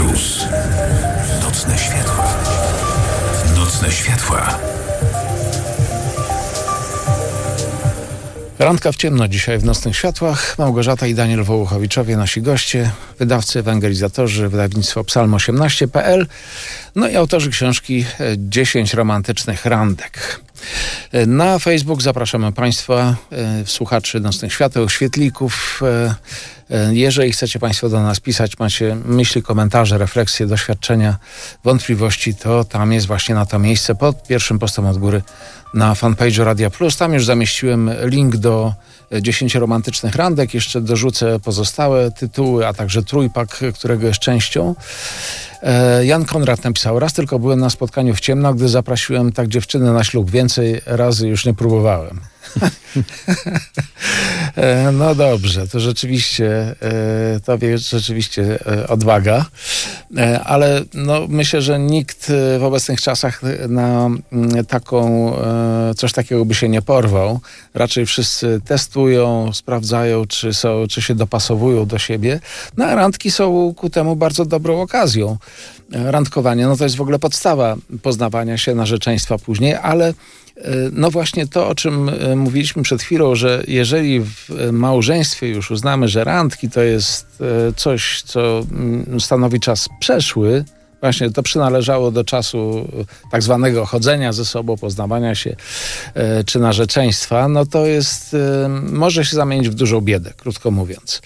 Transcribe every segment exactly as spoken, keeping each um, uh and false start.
Plus. Nocne światła. Nocne światła. Randka w ciemno dzisiaj w Nocnych Światłach. Małgorzata i Daniel Wołuchowiczowie, nasi goście, wydawcy, ewangelizatorzy, wydawnictwo psalm osiemnaście kropka p l, no i autorzy książki dziesięć romantycznych randek. Na Facebook zapraszamy Państwa, słuchaczy Nocnych Świateł, świetlików. Jeżeli chcecie Państwo do nas pisać, macie myśli, komentarze, refleksje, doświadczenia, wątpliwości, to tam jest właśnie na to miejsce pod pierwszym postem od góry na fanpage'u Radia Plus. Tam już zamieściłem link do dziesięciu romantycznych randek. Jeszcze dorzucę pozostałe tytuły, a także trójpak, którego jest częścią. Jan Konrad napisał: raz tylko byłem na spotkaniu w ciemno, gdy zaprosiłem tak dziewczyny na ślub. Więcej razy już nie próbowałem. No dobrze, to rzeczywiście to jest rzeczywiście odwaga, ale no myślę, że nikt w obecnych czasach na taką coś takiego by się nie porwał. Raczej wszyscy testują, sprawdzają, czy są, czy się dopasowują do siebie. No a randki są ku temu bardzo dobrą okazją. Randkowanie, no to jest w ogóle podstawa poznawania się, narzeczeństwa później, ale no właśnie to, o czym mówiliśmy przed chwilą, że jeżeli w małżeństwie już uznamy, że randki to jest coś, co stanowi czas przeszły, właśnie to przynależało do czasu tak zwanego chodzenia ze sobą, poznawania się czy narzeczeństwa, no to jest, może się zamienić w dużą biedę, krótko mówiąc.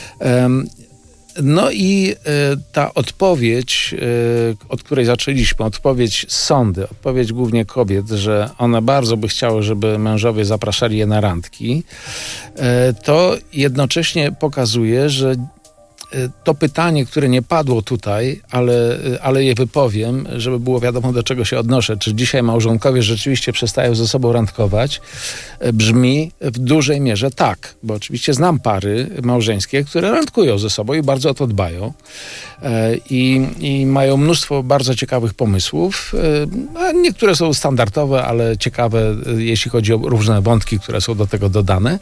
No i ta odpowiedź, od której zaczęliśmy, odpowiedź z sądy, odpowiedź głównie kobiet, że one bardzo by chciały, żeby mężowie zapraszali je na randki, to jednocześnie pokazuje, że to pytanie, które nie padło tutaj, ale, ale je wypowiem, żeby było wiadomo, do czego się odnoszę. Czy dzisiaj małżonkowie rzeczywiście przestają ze sobą randkować? Brzmi w dużej mierze tak, bo oczywiście znam pary małżeńskie, które randkują ze sobą i bardzo o to dbają. I, i mają mnóstwo bardzo ciekawych pomysłów. A niektóre są standardowe, ale ciekawe, jeśli chodzi o różne wątki, które są do tego dodane.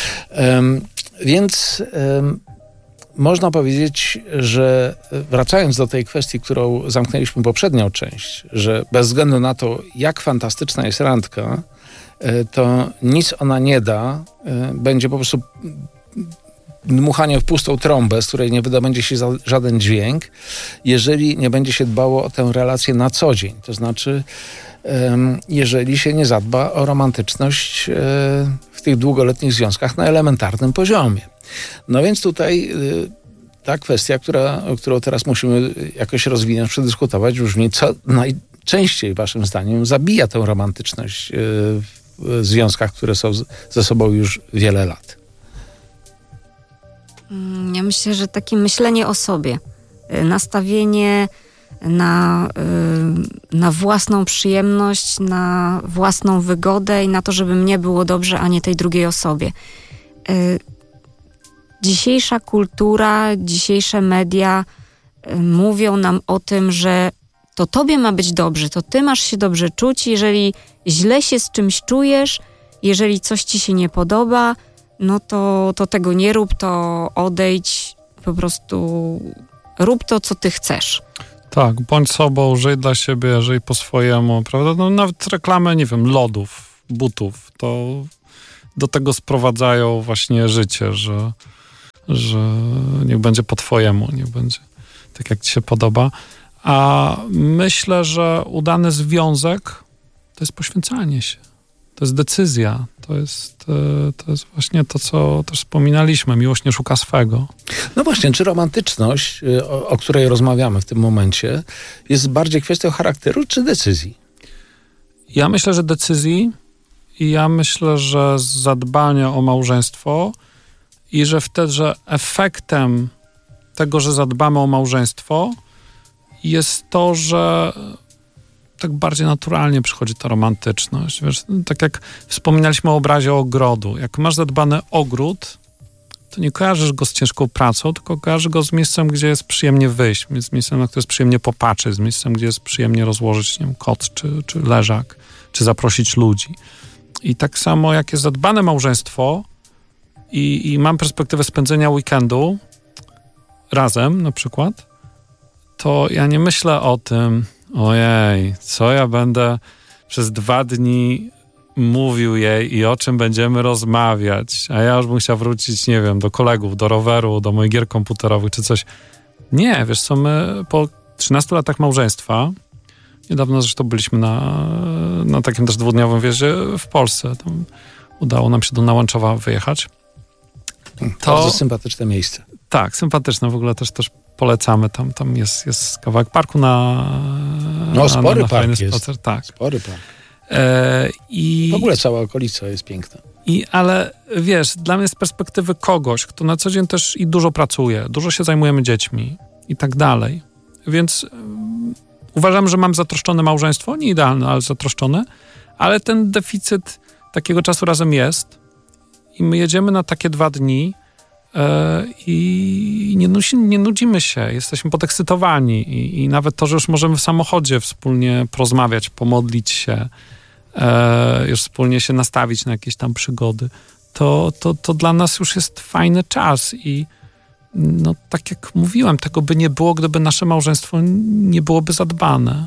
Więc można powiedzieć, że wracając do tej kwestii, którą zamknęliśmy poprzednią część, że bez względu na to, jak fantastyczna jest randka, to nic ona nie da, będzie po prostu dmuchanie w pustą trąbę, z której nie wydobędzie się żaden dźwięk, jeżeli nie będzie się dbało o tę relację na co dzień. To znaczy, jeżeli się nie zadba o romantyczność w tych długoletnich związkach na elementarnym poziomie. No więc tutaj ta kwestia, która, którą teraz musimy jakoś rozwinąć, przedyskutować, brzmi, co najczęściej waszym zdaniem zabija tę romantyczność w związkach, które są ze sobą już wiele lat. Ja myślę, że takie myślenie o sobie, nastawienie na, na własną przyjemność, na własną wygodę i na to, żeby mnie było dobrze, a nie tej drugiej osobie. Dzisiejsza kultura, dzisiejsze media mówią nam o tym, że to tobie ma być dobrze, to ty masz się dobrze czuć, jeżeli źle się z czymś czujesz, jeżeli coś ci się nie podoba, no to, to tego nie rób, to odejdź, po prostu rób to, co ty chcesz. Tak, bądź sobą, żyj dla siebie, żyj po swojemu, prawda? No nawet reklamy, nie wiem, lodów, butów, to do tego sprowadzają właśnie życie, że, że niech będzie po twojemu, niech będzie tak, jak ci się podoba. A myślę, że udany związek to jest poświęcanie się. To jest decyzja. To jest, to jest właśnie to, co też wspominaliśmy. Miłość nie szuka swego. No właśnie, czy romantyczność, o, o której rozmawiamy w tym momencie, jest bardziej kwestią charakteru czy decyzji? Ja myślę, że decyzji i ja myślę, że zadbania o małżeństwo i że wtedy, że efektem tego, że zadbamy o małżeństwo jest to, że tak bardziej naturalnie przychodzi ta romantyczność. Wiesz, tak jak wspominaliśmy o obrazie ogrodu. Jak masz zadbany ogród, to nie kojarzysz go z ciężką pracą, tylko kojarzysz go z miejscem, gdzie jest przyjemnie wyjść, z miejscem, na które jest przyjemnie popatrzeć, z miejscem, gdzie jest przyjemnie rozłożyć, nie wiem, koc czy, czy leżak, czy zaprosić ludzi. I tak samo jak jest zadbane małżeństwo i, i mam perspektywę spędzenia weekendu razem na przykład, to ja nie myślę o tym, ojej, co ja będę przez dwa dni mówił jej i o czym będziemy rozmawiać, a ja już bym chciał wrócić, nie wiem, do kolegów, do roweru, do moich gier komputerowych czy coś. Nie, wiesz co, my po trzynastu latach małżeństwa, niedawno zresztą byliśmy na, na takim też dwudniowym wjeździe w Polsce, tam udało nam się do Nałęczowa wyjechać. To bardzo sympatyczne miejsce. Tak, sympatyczne, w ogóle też, też polecamy, tam, tam jest, jest kawałek parku na No, spory na, na park jest. Spacer. Tak. Spory park. E, i, w ogóle cała okolica jest piękna. I, ale wiesz, dla mnie z perspektywy kogoś, kto na co dzień też i dużo pracuje, dużo się zajmujemy dziećmi i tak dalej, więc um, uważam, że mam zatroszczone małżeństwo, nie idealne, ale zatroszczone, ale ten deficyt takiego czasu razem jest i my jedziemy na takie dwa dni e, i nie, nusi, nie nudzimy się, jesteśmy podekscytowani i, i nawet to, że już możemy w samochodzie wspólnie porozmawiać, pomodlić się, e, już wspólnie się nastawić na jakieś tam przygody, to, to, to dla nas już jest fajny czas i no tak jak mówiłem, tego by nie było, gdyby nasze małżeństwo nie byłoby zadbane.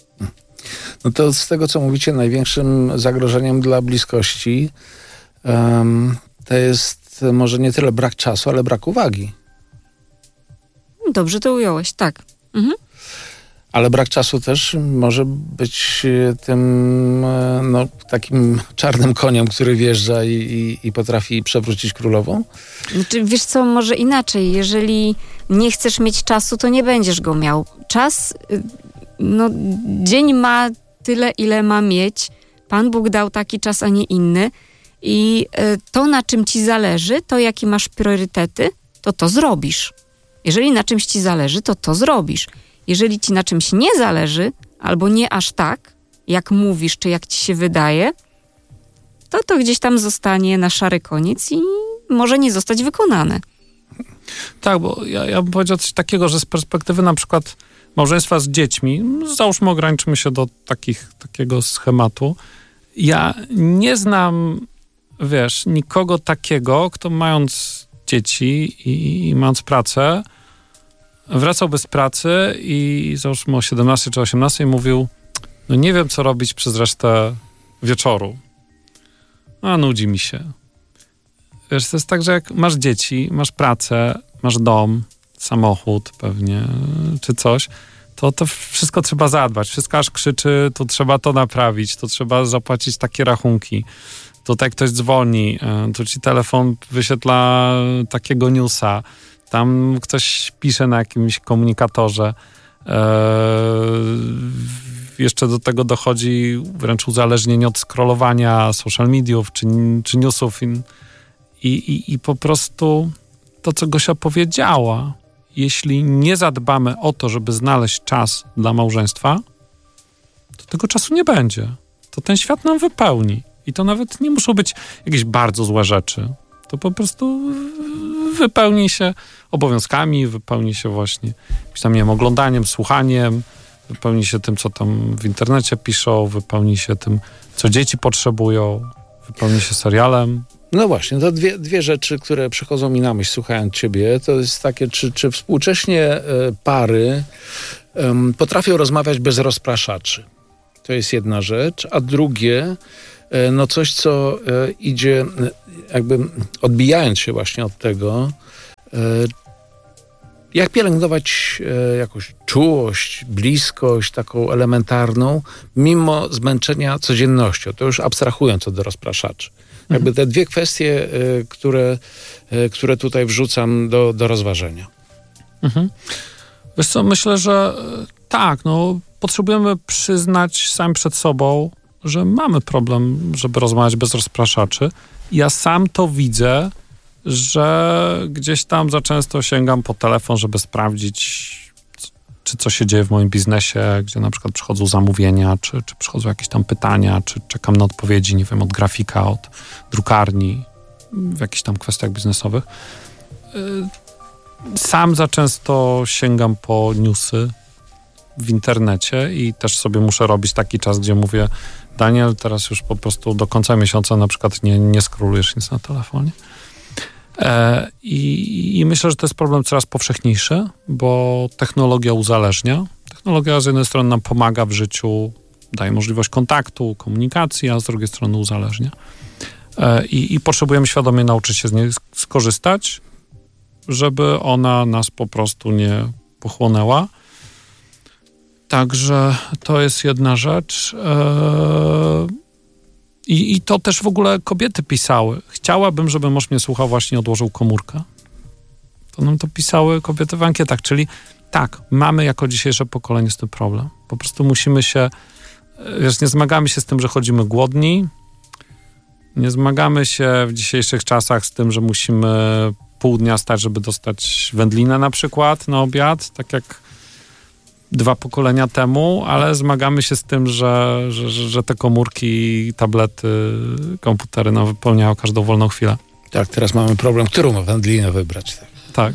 No to z tego, co mówicie, największym zagrożeniem dla bliskości um, to jest może nie tyle brak czasu, ale brak uwagi. Dobrze to ująłeś, tak. Mhm. Ale brak czasu też może być tym no, takim czarnym koniem, który wjeżdża i, i, i potrafi przewrócić królową? Znaczy, wiesz co, może inaczej. Jeżeli nie chcesz mieć czasu, to nie będziesz go miał. Czas, no dzień ma tyle, ile ma mieć. Pan Bóg dał taki czas, a nie inny. I to, na czym ci zależy, to jakie masz priorytety, to to zrobisz. Jeżeli na czymś ci zależy, to to zrobisz. Jeżeli ci na czymś nie zależy, albo nie aż tak, jak mówisz, czy jak ci się wydaje, to to gdzieś tam zostanie na szary koniec i może nie zostać wykonane. Tak, bo ja, ja bym powiedział coś takiego, że z perspektywy na przykład małżeństwa z dziećmi, załóżmy, ograniczymy się do takich, takiego schematu, ja nie znam, wiesz, nikogo takiego, kto mając dzieci i, i mając pracę, wracałby z pracy i załóżmy o siedemnastej czy osiemnastej mówił, no nie wiem, co robić przez resztę wieczoru. A nudzi mi się. Wiesz, to jest tak, że jak masz dzieci, masz pracę, masz dom, samochód pewnie, czy coś, to to wszystko trzeba zadbać. Wszystko aż krzyczy, tu trzeba to naprawić, tu trzeba zapłacić takie rachunki. Tutaj ktoś dzwoni, tu ci telefon wyświetla takiego newsa, tam ktoś pisze na jakimś komunikatorze. Eee, jeszcze do tego dochodzi wręcz uzależnienie od scrollowania social mediów czy, czy newsów. I, i, I po prostu to, co Gosia powiedziała, jeśli nie zadbamy o to, żeby znaleźć czas dla małżeństwa, to tego czasu nie będzie. To ten świat nam wypełni. I to nawet nie muszą być jakieś bardzo złe rzeczy. To po prostu wypełni się obowiązkami, wypełni się właśnie jakimś tam, nie wiem, oglądaniem, słuchaniem, wypełni się tym, co tam w internecie piszą, wypełni się tym, co dzieci potrzebują, wypełni się serialem. No właśnie, to dwie, dwie rzeczy, które przychodzą mi na myśl, słuchając ciebie, to jest takie, czy, czy współcześnie e, pary um, potrafią rozmawiać bez rozpraszaczy. To jest jedna rzecz, a drugie, e, no coś, co e, idzie jakby odbijając się właśnie od tego, e, jak pielęgnować e, jakąś czułość, bliskość taką elementarną, mimo zmęczenia codziennością. To już abstrahując od rozpraszaczy. Jakby te dwie kwestie, y, które, y, które tutaj wrzucam do, do rozważenia. Mhm. Wiesz co, myślę, że tak, no potrzebujemy przyznać sami przed sobą, że mamy problem, żeby rozmawiać bez rozpraszaczy. Ja sam to widzę, że gdzieś tam za często sięgam po telefon, żeby sprawdzić, czy co się dzieje w moim biznesie, gdzie na przykład przychodzą zamówienia, czy, czy przychodzą jakieś tam pytania, czy czekam na odpowiedzi, nie wiem, od grafika, od drukarni, w jakichś tam kwestiach biznesowych. Sam za często sięgam po newsy w internecie i też sobie muszę robić taki czas, gdzie mówię, Daniel, teraz już po prostu do końca miesiąca na przykład nie, nie scrollujesz nic na telefonie. E, i, I myślę, że to jest problem coraz powszechniejszy, bo technologia uzależnia. Technologia z jednej strony nam pomaga w życiu, daje możliwość kontaktu, komunikacji, a z drugiej strony uzależnia. E, i, I potrzebujemy świadomie nauczyć się z niej skorzystać, żeby ona nas po prostu nie pochłonęła. Także to jest jedna rzecz. E, I, I to też w ogóle kobiety pisały. Chciałabym, żeby mąż mnie słuchał, właśnie odłożył komórkę. To nam to pisały kobiety w ankietach, czyli tak, mamy jako dzisiejsze pokolenie z tym problem. Po prostu musimy się, wiesz, nie zmagamy się z tym, że chodzimy głodni, nie zmagamy się w dzisiejszych czasach z tym, że musimy pół dnia stać, żeby dostać wędlinę na przykład na obiad, tak jak dwa pokolenia temu, ale zmagamy się z tym, że, że, że te komórki, tablety, komputery nam wypełniają każdą wolną chwilę. Tak, teraz mamy problem, którą wędlinę wybrać. Tak. tak.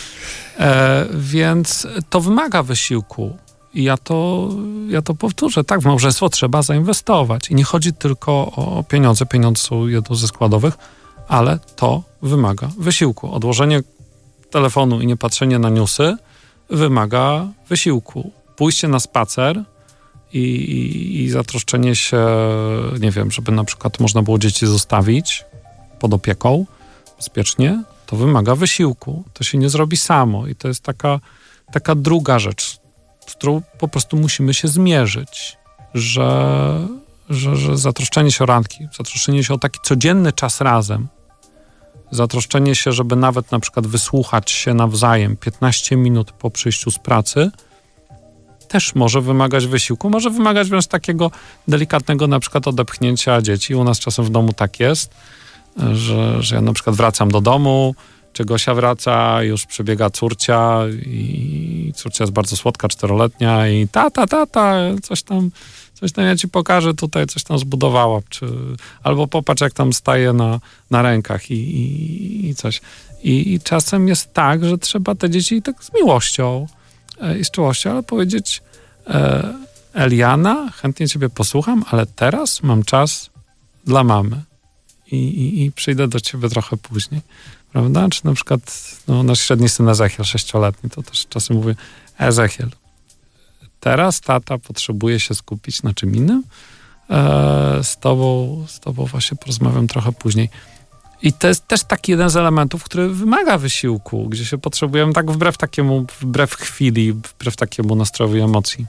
E, więc to wymaga wysiłku. I ja to, ja to powtórzę. Tak, w małżeństwo trzeba zainwestować. I nie chodzi tylko o pieniądze. Pieniądze są jedną ze składowych, ale to wymaga wysiłku. Odłożenie telefonu i nie patrzenie na newsy wymaga wysiłku. Pójście na spacer i, i, i zatroszczenie się, nie wiem, żeby na przykład można było dzieci zostawić pod opieką bezpiecznie, to wymaga wysiłku. To się nie zrobi samo i to jest taka, taka druga rzecz, z którą po prostu musimy się zmierzyć, że, że, że zatroszczenie się o randki, zatroszczenie się o taki codzienny czas razem, zatroszczenie się, żeby nawet na przykład wysłuchać się nawzajem piętnaście minut po przyjściu z pracy, też może wymagać wysiłku, może wymagać wręcz takiego delikatnego na przykład odepchnięcia dzieci. U nas czasem w domu tak jest, że, że ja na przykład wracam do domu, czy Gosia wraca, już przebiega córcia i córcia jest bardzo słodka, czteroletnia i tata, tata, coś tam, coś tam ja ci pokażę tutaj, coś tam zbudowała, czy, albo popatrz jak tam staje na, na rękach i, i, i coś. I, I czasem jest tak, że trzeba te dzieci tak z miłością e, i z czułością, ale powiedzieć e, Eliana, chętnie ciebie posłucham, ale teraz mam czas dla mamy i, i, i przyjdę do ciebie trochę później. Prawda? Czy na przykład no, nasz średni syn Ezechiel, sześcioletni, to też czasem mówię, Ezechiel, teraz tata potrzebuje się skupić na czym innym, e, z tobą, z tobą właśnie porozmawiam trochę później. I to jest też taki jeden z elementów, który wymaga wysiłku, gdzie się potrzebujemy tak wbrew takiemu, wbrew chwili, wbrew takiemu nastrojowi emocji,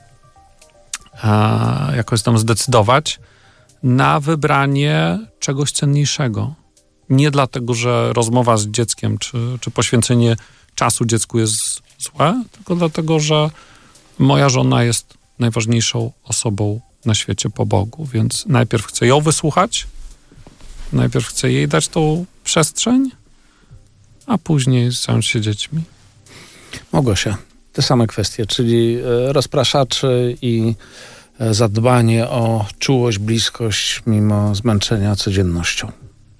e, jakoś tam zdecydować na wybranie czegoś cenniejszego. Nie dlatego, że rozmowa z dzieckiem, czy, czy poświęcenie czasu dziecku jest złe, tylko dlatego, że moja żona jest najważniejszą osobą na świecie po Bogu, więc najpierw chcę ją wysłuchać, najpierw chcę jej dać tą przestrzeń, a później zająć się dziećmi. Małgosia, te same kwestie, czyli rozpraszacze i zadbanie o czułość, bliskość mimo zmęczenia codziennością.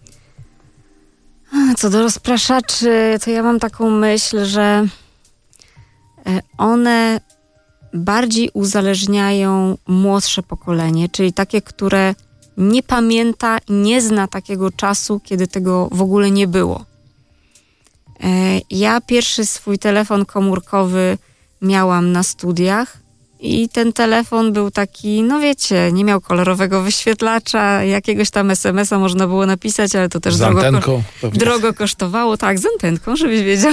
Co do rozpraszaczy, to ja mam taką myśl, że one bardziej uzależniają młodsze pokolenie, czyli takie, które nie pamięta, nie zna takiego czasu, kiedy tego w ogóle nie było. Ja pierwszy swój telefon komórkowy miałam na studiach i ten telefon był taki, no wiecie, nie miał kolorowego wyświetlacza, jakiegoś tam es em es a można było napisać, ale to też z drogo, antenką, ko- drogo kosztowało. Tak, z antenką, żebyś wiedział.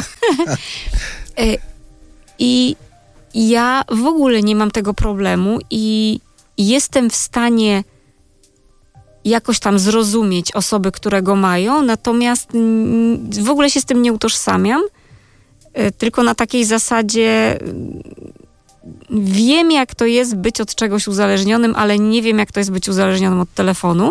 I ja w ogóle nie mam tego problemu i jestem w stanie jakoś tam zrozumieć osoby, które go mają, natomiast w ogóle się z tym nie utożsamiam, tylko na takiej zasadzie wiem, jak to jest być od czegoś uzależnionym, ale nie wiem, jak to jest być uzależnionym od telefonu.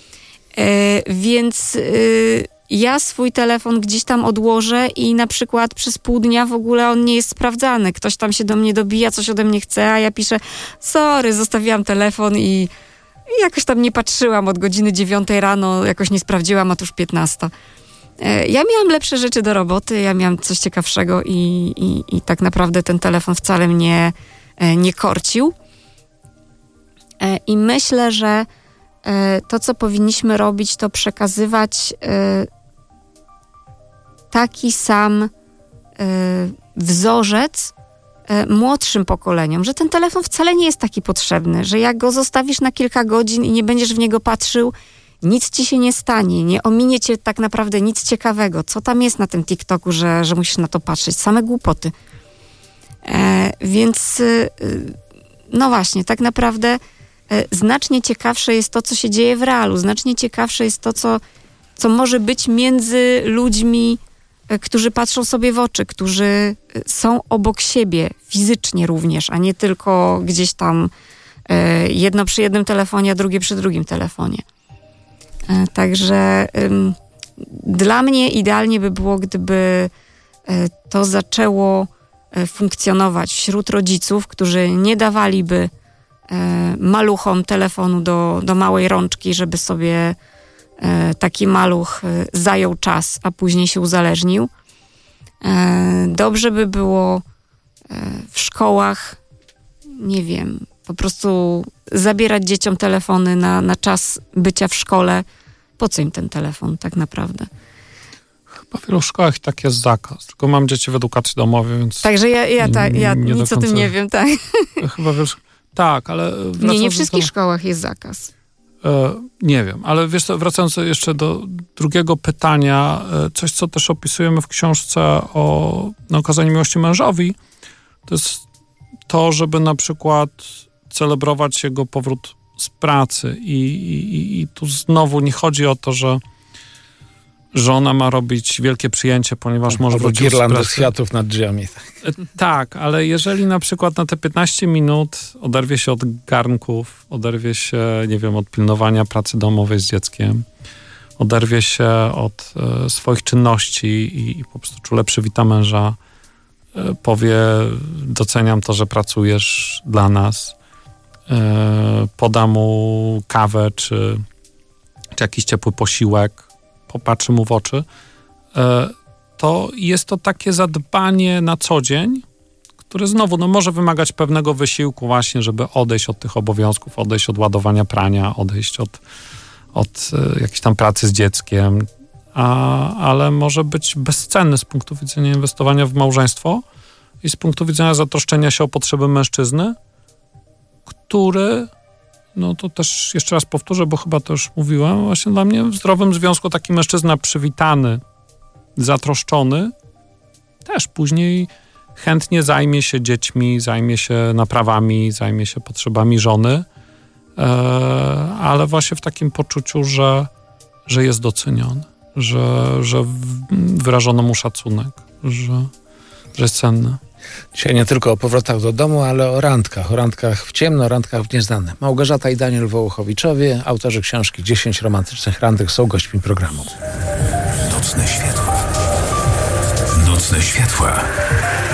Więc ja swój telefon gdzieś tam odłożę i na przykład przez pół dnia w ogóle on nie jest sprawdzany. Ktoś tam się do mnie dobija, coś ode mnie chce, a ja piszę, sorry, zostawiłam telefon i I jakoś tam nie patrzyłam od godziny dziewiątej rano, jakoś nie sprawdziłam, a tuż piętnasta. Ja miałam lepsze rzeczy do roboty, ja miałam coś ciekawszego i, i, i tak naprawdę ten telefon wcale mnie nie korcił. I myślę, że to, co powinniśmy robić, to przekazywać taki sam y, wzorzec y, młodszym pokoleniom, że ten telefon wcale nie jest taki potrzebny, że jak go zostawisz na kilka godzin i nie będziesz w niego patrzył, nic ci się nie stanie, nie ominie cię tak naprawdę nic ciekawego. Co tam jest na tym TikToku, że, że musisz na to patrzeć? Same głupoty. E, więc y, no właśnie, tak naprawdę y, znacznie ciekawsze jest to, co się dzieje w realu. Znacznie ciekawsze jest to, co, co może być między ludźmi, y, którzy patrzą sobie w oczy, którzy y, są obok siebie, fizycznie również, a nie tylko gdzieś tam y, jedno przy jednym telefonie, a drugie przy drugim telefonie. Y, także y, dla mnie idealnie by było, gdyby y, to zaczęło funkcjonować wśród rodziców, którzy nie dawaliby e, maluchom telefonu do, do małej rączki, żeby sobie e, taki maluch e, zajął czas, a później się uzależnił. E, dobrze by było e, w szkołach, nie wiem, po prostu zabierać dzieciom telefony na, na czas bycia w szkole. Po co im ten telefon tak naprawdę? Chyba w wielu szkołach tak jest zakaz. Tylko mam dzieci w edukacji domowej, więc... Także ja, ja, ta, ja nie nic o tym nie wiem, tak? Chyba wiesz... Tak, ale... Nie, nie w wszystkich do... szkołach jest zakaz. E, nie wiem, ale wiesz co, wracając jeszcze do drugiego pytania, e, coś, co też opisujemy w książce o na okazanie miłości mężowi, to jest to, żeby na przykład celebrować jego powrót z pracy i, i, i tu znowu nie chodzi o to, że żona ma robić wielkie przyjęcie, ponieważ tak, może wrócić z pracy. Girlandę kwiatów nad drzwiami. Tak. tak, ale jeżeli na przykład na te piętnaście minut oderwie się od garnków, oderwie się, nie wiem, od pilnowania pracy domowej z dzieckiem, oderwie się od e, swoich czynności i, i po prostu czule przywita męża, e, powie, doceniam to, że pracujesz dla nas, e, poda mu kawę czy, czy jakiś ciepły posiłek, popatrzy mu w oczy, to jest to takie zadbanie na co dzień, które znowu no, może wymagać pewnego wysiłku właśnie, żeby odejść od tych obowiązków, odejść od ładowania prania, odejść od, od jakiejś tam pracy z dzieckiem, a, ale może być bezcenny z punktu widzenia inwestowania w małżeństwo i z punktu widzenia zatroszczenia się o potrzeby mężczyzny, który... No to też jeszcze raz powtórzę, bo chyba to już mówiłem, właśnie dla mnie w zdrowym związku taki mężczyzna przywitany, zatroszczony, też później chętnie zajmie się dziećmi, zajmie się naprawami, zajmie się potrzebami żony, e, ale właśnie w takim poczuciu, że, że jest doceniony, że, że wyrażono mu szacunek, że, że jest cenny. Dzisiaj nie tylko o powrotach do domu, ale o randkach. O randkach w ciemno, o randkach w nieznane. Małgorzata i Daniel Wołochowiczowie, autorzy książki dziesięć romantycznych randek, są gośćmi programu. Nocne światła. Nocne światła.